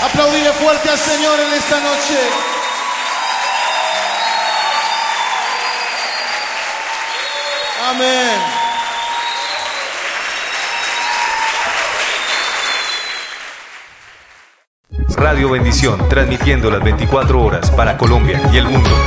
Aplaudile fuerte al Señor en esta noche. Amén. Radio Bendición, transmitiendo las 24 horas para Colombia y el mundo.